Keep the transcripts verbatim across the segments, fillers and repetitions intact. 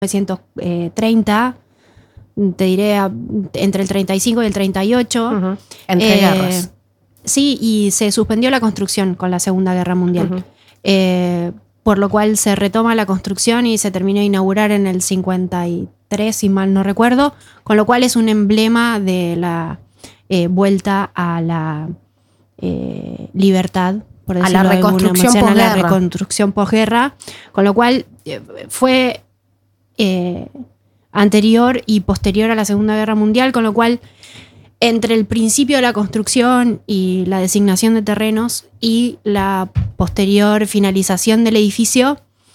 novecientos treinta, te diré a, entre el treinta y cinco y el treinta y ocho. Uh-huh. Entre eh, guerras. Sí, y se suspendió la construcción con la Segunda Guerra Mundial. Uh-huh. Eh, por lo cual se retoma la construcción y se terminó de inaugurar en el cincuenta y tres, si mal no recuerdo, con lo cual es un emblema de la eh, vuelta a la eh, libertad, por decirlo a la reconstrucción de alguna manera, a la posguerra. reconstrucción posguerra, con lo cual eh, fue eh, anterior y posterior a la Segunda Guerra Mundial, con lo cual entre el principio de la construcción y la designación de terrenos y la posterior finalización del edificio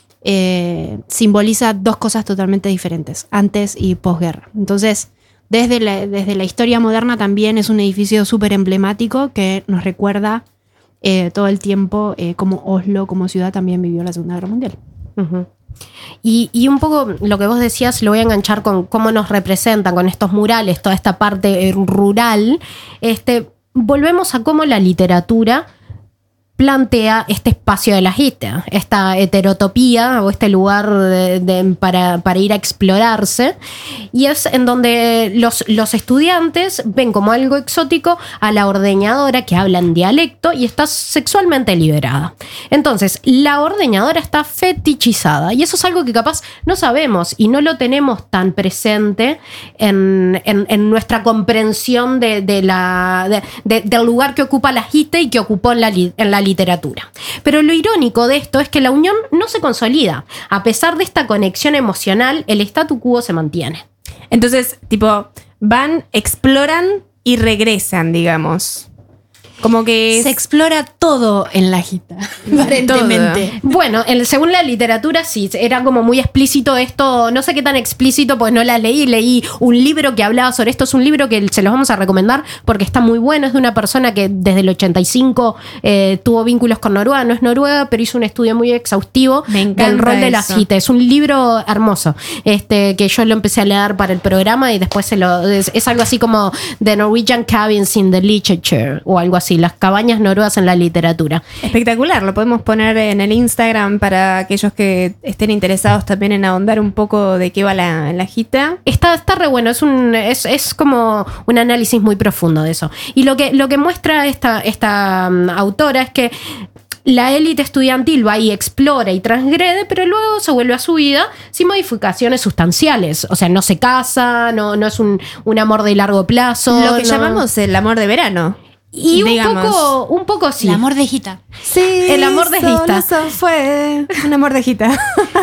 eh, simboliza dos cosas totalmente diferentes, antes y posguerra. Entonces, desde la, desde la historia moderna también es un edificio súper emblemático que nos recuerda eh, todo el tiempo eh, cómo Oslo como ciudad también vivió la Segunda Guerra Mundial. Uh-huh. Y, y un poco lo que vos decías lo voy a enganchar con cómo nos representan con estos murales, toda esta parte rural. Este, volvemos a cómo la literatura plantea este espacio de la Gita, esta heterotopía o este lugar de, de, para, para ir a explorarse, y es en donde los, los estudiantes ven como algo exótico a la ordeñadora que habla en dialecto y está sexualmente liberada. Entonces, la ordeñadora está fetichizada, y eso es algo que capaz no sabemos y no lo tenemos tan presente en, en, en nuestra comprensión de, de la, de, de, del lugar que ocupa la Gita y que ocupó en la, en la literatura. Pero lo irónico de esto es que la unión no se consolida. A pesar de esta conexión emocional, el statu quo se mantiene. Entonces, tipo, van, exploran y regresan, digamos. Como que... Se explora todo en la Gita, aparentemente. Bueno, el, según la literatura sí, era como muy explícito esto, no sé qué tan explícito, pues no la leí, leí un libro que hablaba sobre esto, es un libro que se los vamos a recomendar porque está muy bueno, es de una persona que desde el ochenta y cinco eh, tuvo vínculos con Noruega, no es noruega, pero hizo un estudio muy exhaustivo del rol de la Gita. Es un libro hermoso, este, que yo lo empecé a leer para el programa y después se lo, es, es algo así como The Norwegian Cabins in the Literature o algo así. Las cabañas noruegas en la literatura. Espectacular, lo podemos poner en el Instagram para aquellos que estén interesados también en ahondar un poco de qué va la, la Gita. Está, está re bueno, es, un, es, es como un análisis muy profundo de eso. Y lo que, lo que muestra esta, esta um, autora es que la élite estudiantil va y explora y transgrede, pero luego se vuelve a su vida sin modificaciones sustanciales. O sea, no se casa, no, no es un, un amor de largo plazo. Lo que no. llamamos el amor de verano. Y un digamos. poco, un poco sí. El amor de Gita. Sí, el amor de Gita. Eso fue un amor de Gita.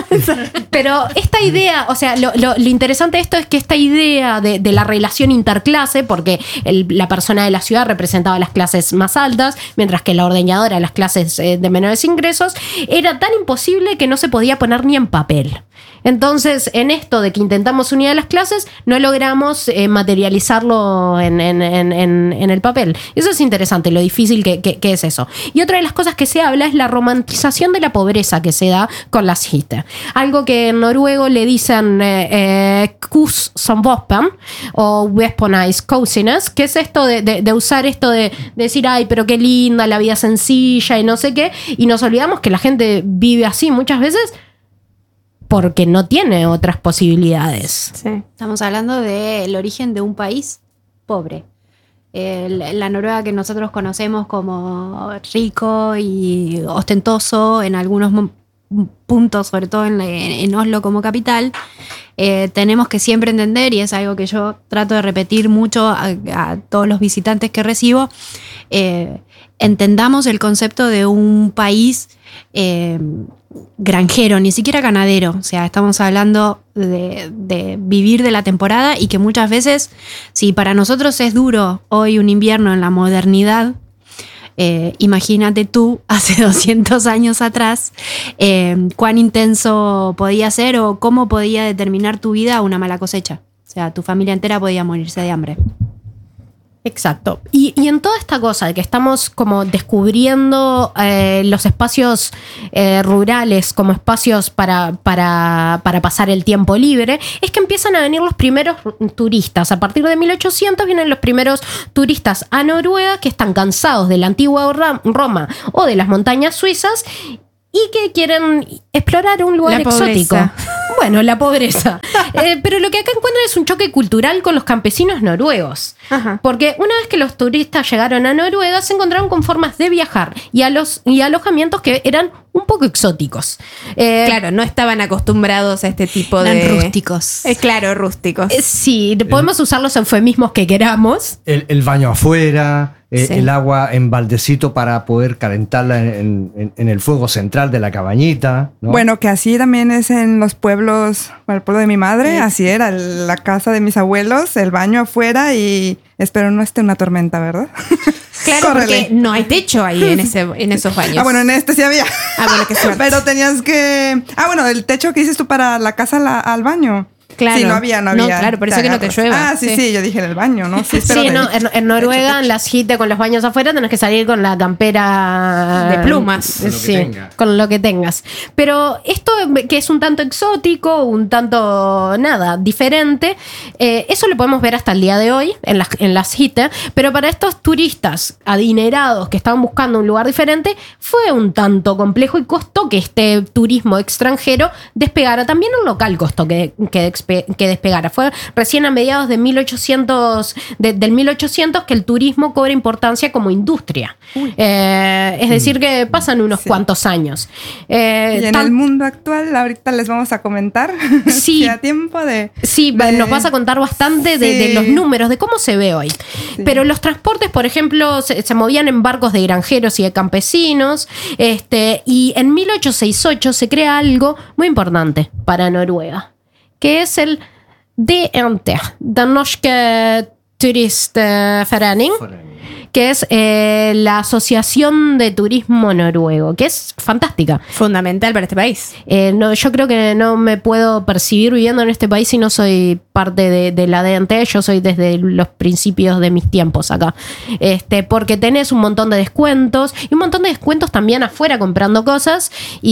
Pero esta idea, o sea, lo, lo, lo interesante de esto es que esta idea de, de la relación interclase, porque el, la persona de la ciudad representaba las clases más altas, mientras que la ordeñadora las clases eh, de menores ingresos, era tan imposible que no se podía poner ni en papel. Entonces, en esto de que intentamos unir a las clases, no logramos eh, materializarlo en, en, en, en, en el papel. Eso es interesante, lo difícil que, que, que es eso. Y otra de las cosas que se habla es la romantización de la pobreza que se da con las Gita. Algo que en noruego le dicen eh, eh, kus som våpen o weaponized coziness, que es esto de, de, de usar esto de, de decir, ay, pero qué linda, la vida sencilla y no sé qué. Y nos olvidamos que la gente vive así muchas veces porque no tiene otras posibilidades. Sí. Estamos hablando del origen de un país pobre. El, la Noruega que nosotros conocemos como rico y ostentoso en algunos mo- puntos, sobre todo en, la, en Oslo como capital, eh, tenemos que siempre entender, y es algo que yo trato de repetir mucho a, a todos los visitantes que recibo, eh, entendamos el concepto de un país eh, granjero, ni siquiera ganadero. O sea, estamos hablando de, de vivir de la temporada, y que muchas veces, si para nosotros es duro hoy un invierno en la modernidad, eh, imagínate tú hace doscientos años atrás eh, cuán intenso podía ser o cómo podía determinar tu vida una mala cosecha. O sea, tu familia entera podía morirse de hambre. Exacto. Y, y en toda esta cosa de que estamos como descubriendo eh, los espacios eh, rurales como espacios para, para, para pasar el tiempo libre, es que empiezan a venir los primeros turistas. A partir de mil ochocientos vienen los primeros turistas a Noruega que están cansados de la antigua Roma o de las montañas suizas y que quieren explorar un lugar La exótico. pobreza. Bueno, la pobreza. Eh, pero lo que acá encuentran es un choque cultural con los campesinos noruegos. Ajá. Porque una vez que los turistas llegaron a Noruega, se encontraron con formas de viajar y, a los, y alojamientos que eran un poco exóticos. Eh, Claro, no estaban acostumbrados a este tipo Eran de... rústicos. Eh, claro, rústicos. eh, sí, podemos usar los eufemismos que queramos. El, el baño afuera, eh, Sí. el agua en baldecito para poder calentarla en, en- en el fuego central de la cabañita, ¿no? Bueno, que así también es en los pueblos, bueno, el pueblo de mi madre, así era, la casa de mis abuelos, el baño afuera y espero no esté una tormenta, ¿verdad? Claro, Córrele. porque no hay techo ahí en, ese, en esos baños. Ah, bueno, en este sí había. Ah, bueno, qué suerte. Pero tenías que... Ah, bueno, el techo que dices tú para la casa la- al baño. Claro. Sí, no había, no No, había. claro, por eso que no te agarras. llueva. Ah, sí, Sí. sí, yo dije en el baño, ¿no? Sí, espero Sí, de- no, en, en Noruega, en las Hite con los baños afuera, tenés que salir con la campera De plumas. Con lo que Sí, tengas. con lo que tengas. Pero esto que es un tanto exótico, un tanto, nada, diferente, eh, eso lo podemos ver hasta el día de hoy en las, en las Hite, pero para estos turistas adinerados que estaban buscando un lugar diferente, fue un tanto complejo y costó que este turismo extranjero despegara. También un local costó que, que, despe- que despegara. Fue recién a mediados de mil ochocientos, de- del mil ochocientos que el turismo cobra importancia como industria. Eh, es decir, que pasan unos Sí. cuantos años. Eh, Y en tan- el mundo actual, ahorita les vamos a comentar. Sí. Si a tiempo de... Sí, de- nos vas a contar bastante de, de Sí. los números, de cómo se ve hoy. Pero los transportes, por ejemplo, se, se movían en barcos de granjeros y de campesinos. Este, y en mil ochocientos sesenta y ocho se crea algo muy importante para Noruega, que es el D N T, Den Norske Turistforening, que es eh, la Asociación de Turismo Noruego, que es fantástica. Fundamental para este país. Eh, no, yo creo que no me puedo percibir viviendo en este país si no soy parte de, de la D N T. Yo soy desde los principios de mis tiempos acá. Este, porque tenés un montón de descuentos y un montón de descuentos también afuera comprando cosas.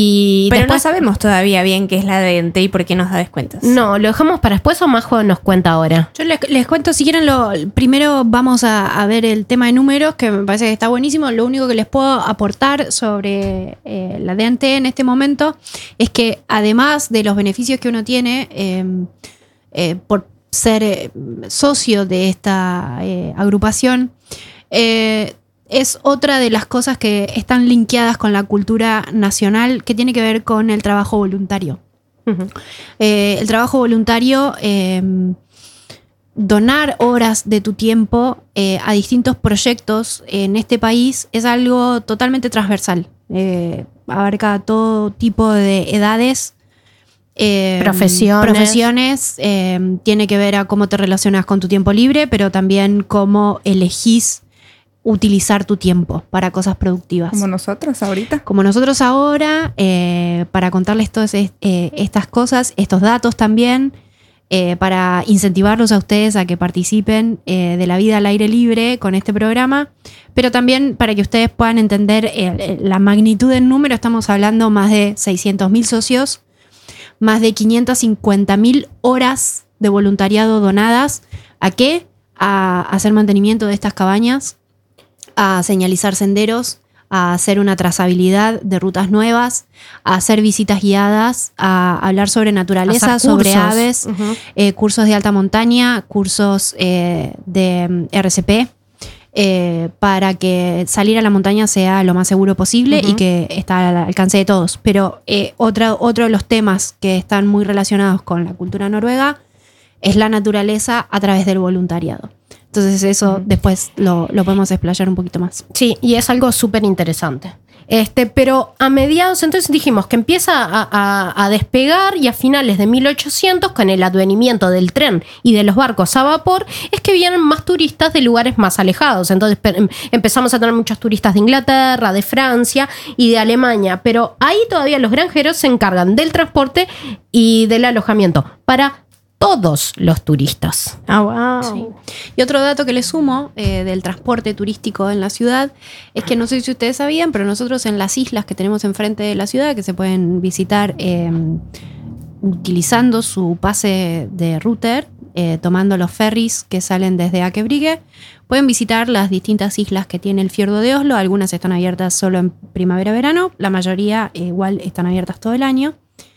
Y Pero después, no sabemos todavía bien qué es la D N T y por qué nos da descuentos. no, lo dejamos para después o Majo nos cuenta ahora. Yo les, les cuento, si quieren, lo, primero vamos a, a ver el tema de números, que me parece que está buenísimo. Lo único que les puedo aportar sobre eh, la D N T en este momento es que además de los beneficios que uno tiene eh, eh, por ser eh, socio de esta eh, agrupación, eh, es otra de las cosas que están linkeadas con la cultura nacional, que tiene que ver con el trabajo voluntario. Ujú. Eh, el trabajo voluntario, eh, donar horas de tu tiempo eh, a distintos proyectos en este país es algo totalmente transversal. Eh, abarca todo tipo de edades, eh, Profesiones. profesiones, eh, tiene que ver a cómo te relacionas con tu tiempo libre, pero también cómo elegís utilizar tu tiempo para cosas productivas. Como nosotros ahorita. Como nosotros ahora, eh, para contarles todas es- eh, estas cosas, estos datos también, eh, para incentivarlos a ustedes a que participen eh, de la vida al aire libre con este programa, pero también para que ustedes puedan entender eh, la magnitud del número. Estamos hablando más de seiscientos mil socios, más de quinientas cincuenta mil horas de voluntariado donadas. ¿A qué? A hacer mantenimiento de estas cabañas, a señalizar senderos, a hacer una trazabilidad de rutas nuevas, a hacer visitas guiadas, a hablar sobre naturaleza, Hacer sobre cursos. aves, Ujú. eh, cursos de alta montaña, cursos eh, de mm, R C P, eh, para que salir a la montaña sea lo más seguro posible Ujú. y que está al alcance de todos. Pero eh, otra, otro de los temas que están muy relacionados con la cultura noruega es la naturaleza a través del voluntariado. Entonces eso después lo, lo podemos explayar un poquito más. Sí, y es algo súper interesante. Este, pero a mediados, entonces dijimos que empieza a, a- a despegar y a finales de mil ochocientos, con el advenimiento del tren y de los barcos a vapor, es que vienen más turistas de lugares más alejados. Entonces pe- em- empezamos a tener muchos turistas de Inglaterra, de Francia y de Alemania. Pero ahí todavía los granjeros se encargan del transporte y del alojamiento para todos los turistas. Ah, wow. Sí. Y otro dato que le sumo eh, del transporte turístico en la ciudad es que no sé si ustedes sabían, pero nosotros en las islas que tenemos enfrente de la ciudad, que se pueden visitar eh, utilizando su pase de router, eh, tomando los ferries que salen desde Aker Brygge, pueden visitar las distintas islas que tiene el fiordo de Oslo. Algunas están abiertas solo en primavera-verano, la mayoría eh, igual están abiertas todo el año.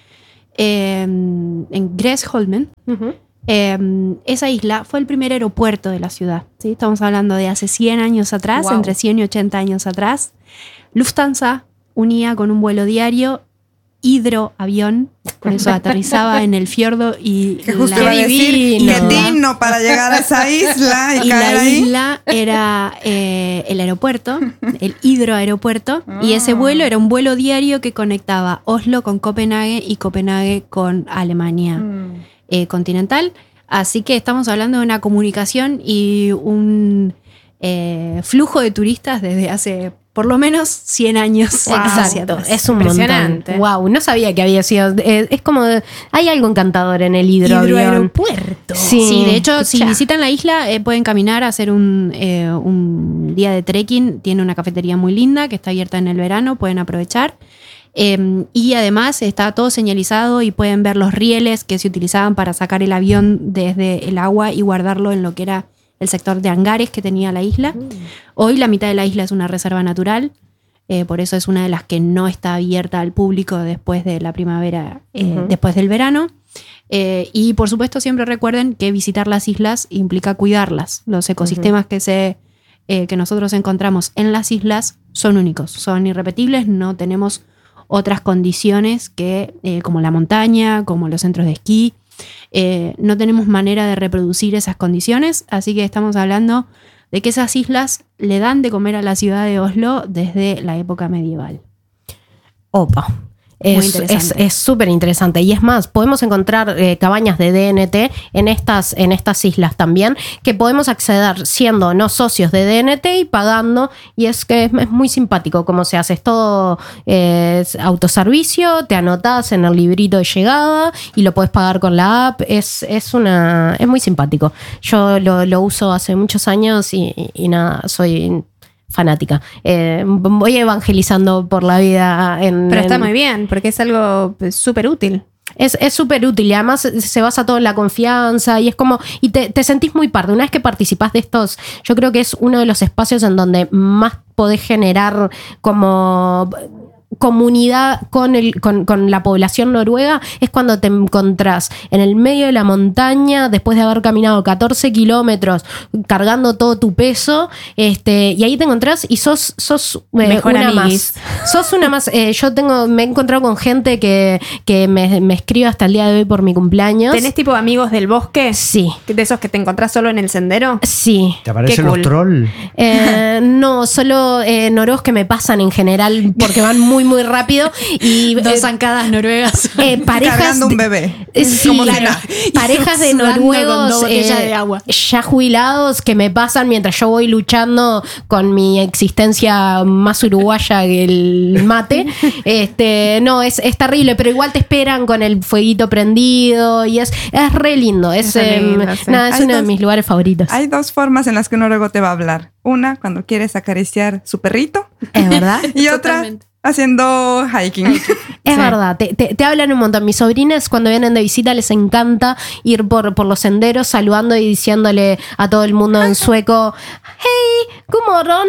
Eh, en Gräsholmen, Uh-huh. eh, esa isla fue el primer aeropuerto de la ciudad, ¿sí? Estamos hablando de hace cien años atrás, Wow. entre cien y ochenta años atrás. Lufthansa unía con un vuelo diario hidroavión, por eso aterrizaba en el fiordo y Que justo la, iba a decir divino. que digno para llegar a esa isla y, y caer la ahí. isla era eh, el aeropuerto, el hidroaeropuerto, y ese vuelo era un vuelo diario que conectaba Oslo con Copenhague y Copenhague con Alemania Mm. eh, continental. Así que estamos hablando de una comunicación y un eh, flujo de turistas desde hace por lo menos cien años. Wow. hacia Exacto, atrás. es un montón. Impresionante. Wow, no sabía que había sido. eh, es como. Hay algo encantador en el hidroavión. Hidroaeropuerto. Sí, Sí, de hecho, si escucha. visitan la isla, eh, pueden caminar, hacer un, eh, un día de trekking. Tiene una cafetería muy linda que está abierta en el verano, pueden aprovechar. Eh, y además está todo señalizado y pueden ver los rieles que se utilizaban para sacar el avión desde el agua y guardarlo en lo que era el sector de hangares que tenía la isla. Hoy la mitad de la isla es una reserva natural, eh, por eso es una de las que no está abierta al público después de la primavera, eh, Ujú. después del verano. Eh, y por supuesto siempre recuerden que visitar las islas implica cuidarlas. Los ecosistemas que, se, eh, que nosotros encontramos en las islas son únicos, son irrepetibles, no tenemos otras condiciones que eh, como la montaña, como los centros de esquí. Eh, no tenemos manera de reproducir esas condiciones, así que estamos hablando de que esas islas le dan de comer a la ciudad de Oslo desde la época medieval. Opa. Muy Es interesante. es súper interesante. Y es más, podemos encontrar eh, cabañas de D N T en estas, en estas islas también, que podemos acceder siendo no socios de D N T y pagando. Y es que es, es muy simpático cómo se hace. Es todo eh, es autoservicio, te anotás en el librito de llegada y lo puedes pagar con la app. Es, es, una, es muy simpático. Yo lo, lo uso hace muchos años y, y, y nada, soy fanática. Eh, voy evangelizando por la vida. En, Pero está en- muy bien, porque es algo pues, súper útil. Es es súper útil y además se basa todo en la confianza y es como, y te, te sentís muy parte. Una vez que participás de estos, yo creo que es uno de los espacios en donde más podés generar como comunidad con, el, con, con la población noruega, es cuando te encontrás en el medio de la montaña después de haber caminado catorce kilómetros cargando todo tu peso, este, y ahí te encontrás y sos, sos eh, Mejor una amiguis. más. Sos una más. Eh, yo tengo, me he encontrado con gente que, que me, me escribe hasta el día de hoy por mi cumpleaños. ¿Tenés tipo amigos del bosque? Sí. ¿De esos que te encontrás solo en el sendero? Sí. ¿Te aparecen Qué los cool. trolls? Eh, no, solo eh, noros que me pasan en general porque van muy, muy rápido. Y Dos eh, zancadas noruegas. eh, parejas. Cargando un de- bebé. Eh, sí, Como si claro. nada. Parejas de Sudando con noruegos dos botellas eh, de agua. ya jubilados que me pasan mientras yo voy luchando con mi existencia más uruguaya que el mate. Este, no, es, es terrible, pero igual te esperan con el fueguito prendido y es, es re lindo. Es, Es re em, lindo, sí. nada, es Hay uno de dos- mis lugares favoritos. Hay dos formas en las que un noruego te va a hablar. Una, cuando quieres acariciar su perrito. Es verdad. Y otra, Totalmente. haciendo hiking. Es Sí. verdad, te, te- te hablan un montón. Mis sobrinas cuando vienen de visita les encanta ir por, por los senderos saludando y diciéndole a todo el mundo en sueco, hey, good morning.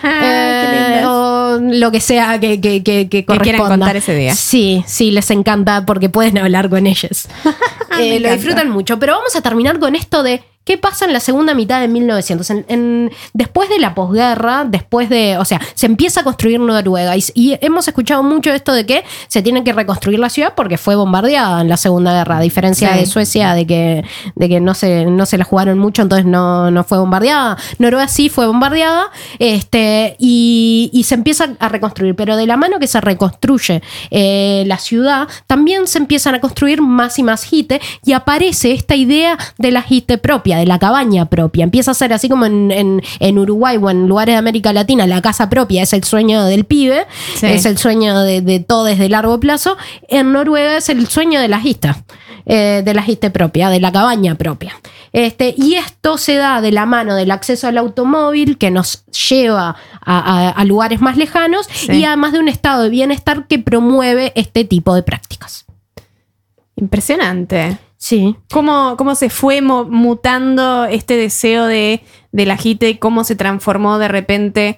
qué lindas. o lo que sea que, que, que, que quieran corresponda. contar ese día. Sí, sí, les encanta porque pueden hablar con ellos. Me Eh, lo encanta. disfrutan mucho. Pero vamos a terminar con esto de ¿qué pasa en la segunda mitad de mil novecientos? En, en- después de la posguerra, después de, o sea, se empieza a construir Noruega y, y hemos escuchado mucho esto de que se tiene que reconstruir la ciudad porque fue bombardeada en la Segunda Guerra, a diferencia Sí. de Suecia, de que, de que no, se, no se la jugaron mucho, entonces no, no fue bombardeada. Noruega sí fue bombardeada este, y, y se empieza a reconstruir, pero de la mano que se reconstruye eh, la ciudad, también se empiezan a construir más y más hite y aparece esta idea de la hite propia, de la cabaña propia. Empieza a ser así como en, en, en Uruguay o en lugares de América Latina, la casa propia es el sueño del pibe, Sí. es el sueño de, de todo desde largo plazo. En Noruega es el sueño de la hista, eh, de la histe propia, de la cabaña propia. Este, y esto se da de la mano del acceso al automóvil que nos lleva a, a- a lugares más lejanos Sí. y además de un estado de bienestar que promueve este tipo de prácticas. Impresionante. Sí. ¿Cómo, cómo se fue mo- mutando este deseo de, de la Gita y cómo se transformó de repente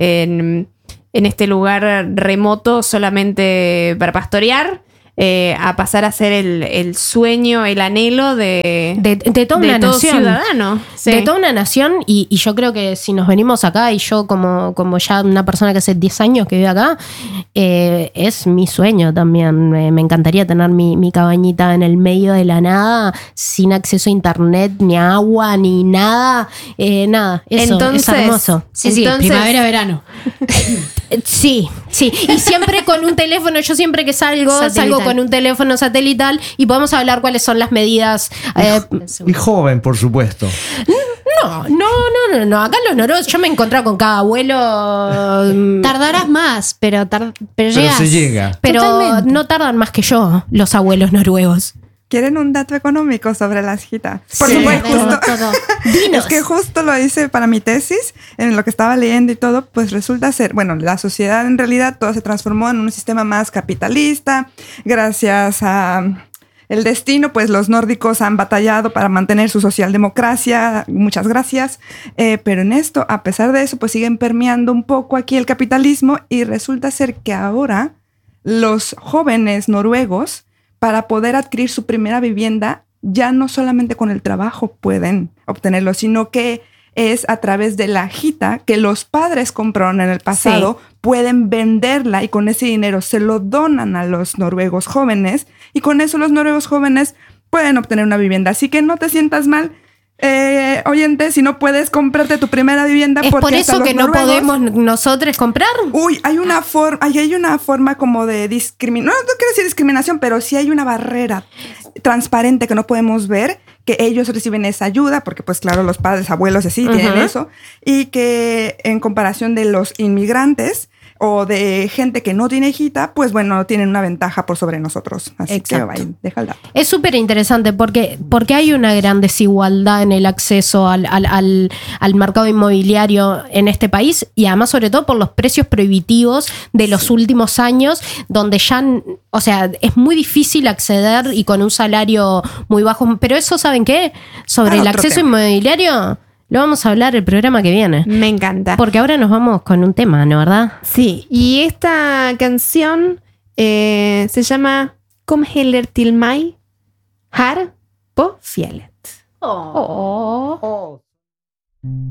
en, en este lugar remoto solamente para pastorear? Eh, a pasar a ser el, el sueño, el anhelo de, De, de toda de una todo nación. ciudadano. Sí. De toda una nación, y, y yo creo que si nos venimos acá, y yo como, como ya una persona que hace diez años que vive acá, eh, es mi sueño también. Me, me encantaría tener mi, mi cabañita en el medio de la nada, sin acceso a internet, ni a agua, ni nada. Eh, nada, eso Entonces, es hermoso. Sí, sí, Entonces- primavera, verano. Eh, Sí, sí. Y siempre con un teléfono, yo siempre que salgo, Satelital. salgo con un teléfono satelital y podemos hablar cuáles son las medidas. eh, Y joven, por supuesto. no, no, no, no, no. Acá en los noruegos yo me he encontrado con cada abuelo. mm, Tardarás más, pero, tar- pero Pero llegas. se llega. Pero Totalmente. no tardan más que yo, los abuelos noruegos. ¿Quieren un dato económico sobre las Gita? Por Sí. supuesto. Todo, todo. Dinos. Es que justo lo hice para mi tesis, en lo que estaba leyendo y todo, pues resulta ser, bueno, la sociedad en realidad todo se transformó en un sistema más capitalista, gracias a el destino, pues los nórdicos han batallado para mantener su socialdemocracia, muchas gracias, eh, pero en esto, a pesar de eso, pues siguen permeando un poco aquí el capitalismo y resulta ser que ahora los jóvenes noruegos, para poder adquirir su primera vivienda, ya no solamente con el trabajo pueden obtenerlo, sino que es a través de la Gita que los padres compraron en el pasado, pueden venderla y con ese dinero se lo donan a los noruegos jóvenes y con eso los noruegos jóvenes pueden obtener una vivienda. Así que no te sientas mal, eh, oyente, si no puedes comprarte tu primera vivienda. ¿Es porque por hasta eso los que no noruegos- podemos nosotros comprar? Uy, hay una forma, hay, hay una forma como de discriminación, no, no quiero decir discriminación, pero sí hay una barrera transparente que no podemos ver, que ellos reciben esa ayuda, porque pues claro, los padres, abuelos así tienen Ujú. eso, y que en comparación de los inmigrantes o de gente que no tiene Gita, pues bueno, tienen una ventaja por sobre nosotros. Así Exacto. que ahí, deja el dato. Es súper interesante porque, porque hay una gran desigualdad en el acceso al, al, al, al mercado inmobiliario en este país y además sobre todo por los precios prohibitivos de los últimos años donde ya, o sea, es muy difícil acceder y con un salario muy bajo. Pero eso, ¿saben qué? Sobre Ah, el otro acceso tema. inmobiliario lo vamos a hablar el programa que viene. Me encanta. Porque ahora nos vamos con un tema, ¿no? ¿Verdad? Sí, y esta canción eh, se llama Kom heller till mig här på fjället. Oh.